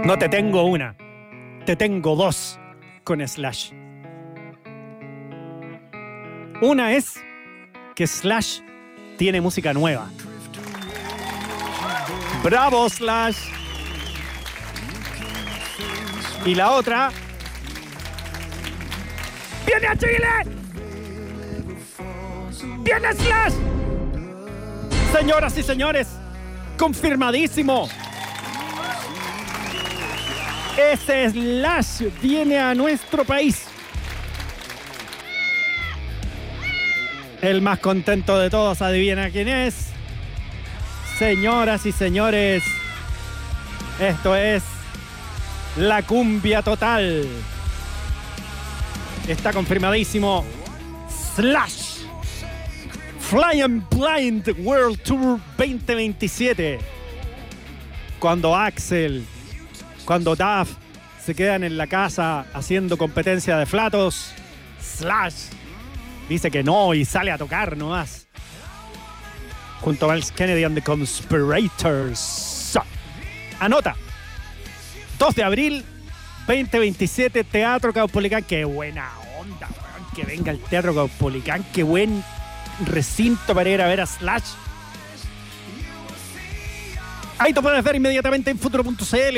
No te tengo una, te tengo dos con Slash. Una es que Slash tiene música nueva. ¡Bravo, Slash! Y la otra... ¡Viene a Chile! ¡Viene Slash! Señoras y señores, confirmadísimo. Ese Slash viene a nuestro país. El más contento de todos, adivina quién es. Señoras y señores, esto es la cumbia total. Está confirmadísimo. Slash Flying Blind World Tour 2027. Cuando Axel, cuando Duff se quedan en la casa haciendo competencia de flatos, Slash dice que no y sale a tocar nomás. Junto a Miles Kennedy and the Conspirators. Anota. 2 de abril 2027, Teatro Caupolicán. Qué buena onda, weón. Que venga el Teatro Caupolicán. Qué buen recinto para ir a ver a Slash. Ahí te puedes ver inmediatamente en futuro.cl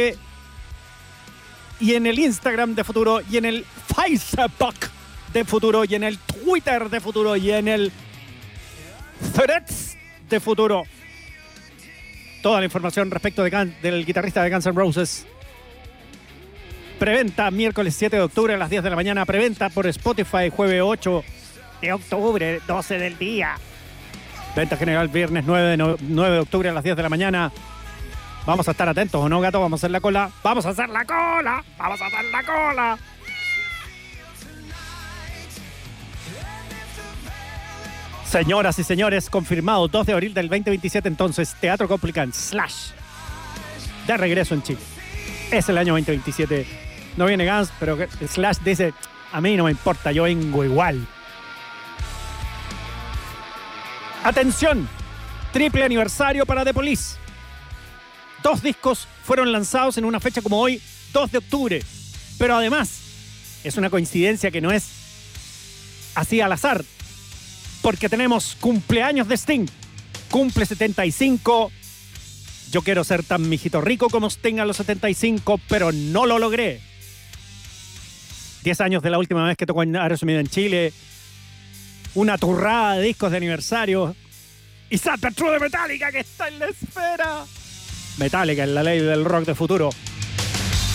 y en el Instagram de Futuro y en el Facebook de Futuro y en el Twitter de Futuro y en el Threads de Futuro. Toda la información respecto del guitarrista de Guns N' Roses. Preventa miércoles 7 de octubre a las 10 de la mañana. Preventa por Spotify jueves 8 de octubre, 12 del día. Venta general viernes 9 de octubre a las 10 de la mañana. Vamos a estar atentos, ¿o no, gato? Vamos a hacer la cola. ¡Vamos a hacer la cola! ¡Vamos a hacer la cola! Señoras y señores, confirmado 2 de abril del 2027, entonces, Teatro Caupolicán, Slash, de regreso en Chile. Es el año 2027. No viene Guns, pero Slash dice, a mí no me importa, yo vengo igual. Atención, triple aniversario para The Police. 2 discos fueron lanzados en una fecha como hoy, 2 de octubre. Pero además, es una coincidencia que no es así al azar, porque tenemos cumpleaños de Sting. Cumple 75. Yo quiero ser tan mijito rico como Sting a los 75, pero no lo logré. 10 años de la última vez que tocó en Aerosmith en Chile. Una turrada de discos de aniversario. Y Santa True de Metallica, que está en la esfera. Metallica, en la ley del rock de futuro.